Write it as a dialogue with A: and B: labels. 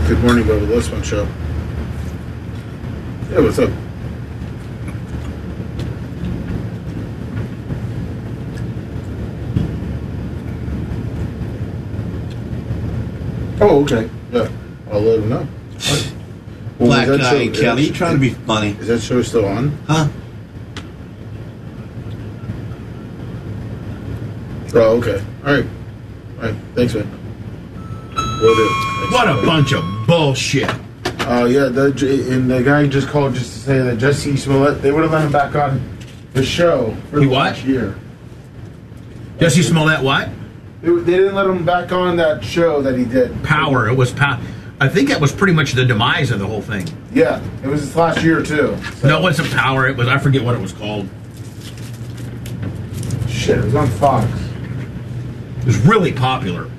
A: Good morning, Bubba. This one show. Yeah, what's up? Oh, okay. Yeah, I'll let him know. Right. Well,
B: Black guy, Kelly, you trying to be funny.
A: Is that show still on?
B: Huh?
A: Oh, okay. All right. All right. Thanks, man. Will do. Thanks.
C: What a bunch of bullshit.
A: Yeah, and the guy just called just to say that Jesse Smollett, they would have let him back on the show for
C: He
A: the
C: what?
A: last year.
C: Jesse Smollett, what?
A: They didn't let him back on that show that he did.
C: Power. It was power. I think that was pretty much the demise of the whole thing.
A: Yeah, it was his last year, too. So.
C: No, it wasn't Power. It was, I forget what it was called.
A: Shit, it was on Fox.
C: It was really popular.